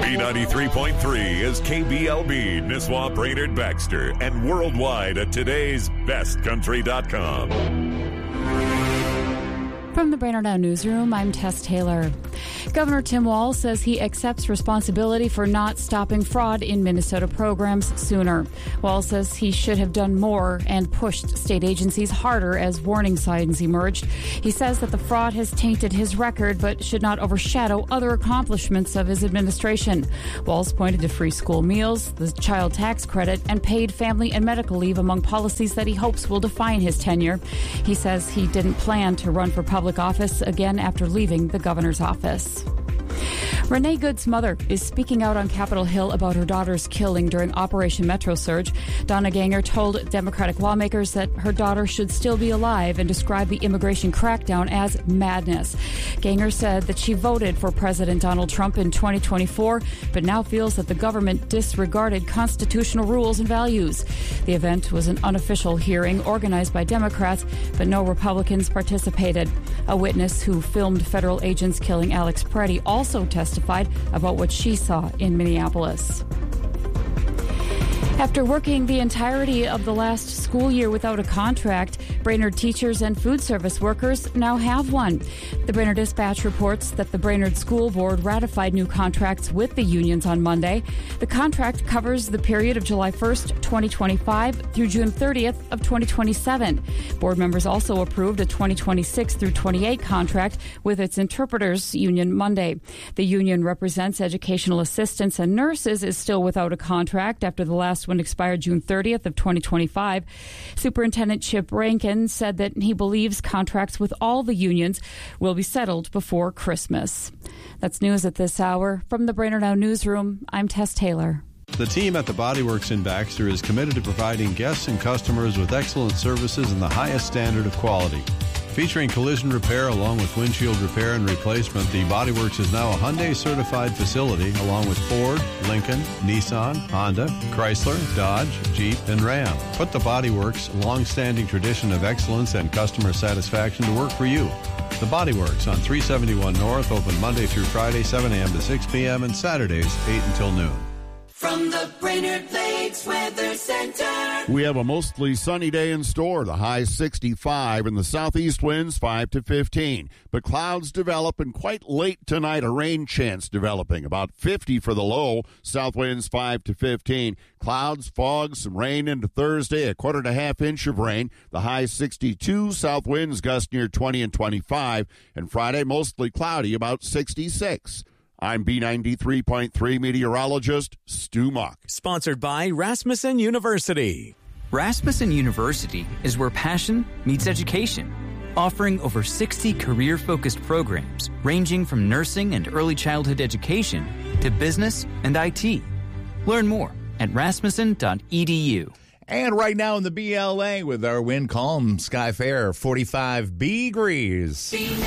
B93.3 is KBLB, Nisswa, Brainerd, Baxter, and worldwide at today'sbestcountry.com. From the Brainerd Now Newsroom, I'm Tess Taylor. Governor Tim Walz says he accepts responsibility for not stopping fraud in Minnesota programs sooner. Walz says he should have done more and pushed state agencies harder as warning signs emerged. He says that the fraud has tainted his record but should not overshadow other accomplishments of his administration. Walz pointed to free school meals, the child tax credit, and paid family and medical leave among policies that he hopes will define his tenure. He says he didn't plan to run for public office again after leaving the governor's office. Renee Good's mother is speaking out on Capitol Hill about her daughter's killing during Operation Metro Surge. Donna Ganger told Democratic lawmakers that her daughter should still be alive and described the immigration crackdown as madness. Ganger said that she voted for President Donald Trump in 2024, but now feels that the government disregarded constitutional rules and values. The event was an unofficial hearing organized by Democrats, but no Republicans participated. A witness who filmed federal agents killing Alex Preddy also testified about what she saw in Minneapolis. After working the entirety of the last school year without a contract, Brainerd teachers and food service workers now have one. The Brainerd Dispatch reports that the Brainerd School Board ratified new contracts with the unions on Monday. The contract covers the period of July 1st, 2025 through June 30th of 2027. Board members also approved a 2026 through 28 contract with its interpreters union Monday. The union represents educational assistants and nurses is still without a contract after the last one expired June 30th of 2025. Superintendent Chip Rankin said that he believes contracts with all the unions will be settled before Christmas. That's news at this hour. From the Brainerd Now Newsroom, I'm Tess Taylor. The team at the Body Works in Baxter is committed to providing guests and customers with excellent services and the highest standard of quality. Featuring collision repair along with windshield repair and replacement, the Body Works is now a Hyundai-certified facility along with Ford, Lincoln, Nissan, Honda, Chrysler, Dodge, Jeep, and Ram. Put the Body Works' long-standing tradition of excellence and customer satisfaction to work for you. The Body Works on 371 North, open Monday through Friday, 7 a.m. to 6 p.m. and Saturdays, 8 until noon. From the Brainerd Lakes Weather Center. We have a mostly sunny day in store. The high 65 and the southeast winds 5 to 15. But clouds develop and quite late tonight a rain chance developing. About 50 for the low. South winds 5 to 15. Clouds, fog, some rain into Thursday. A 1/4 inch of rain. The high 62. South winds gust near 20 and 25. And Friday mostly cloudy about 66. I'm B93.3 meteorologist Stu Muck. Sponsored by Rasmussen University. Rasmussen University is where passion meets education, offering over 60 career-focused programs ranging from nursing and early childhood education to business and IT. Learn more at rasmussen.edu. And right now in the BLA with our wind calm, sky fair, 45 degrees.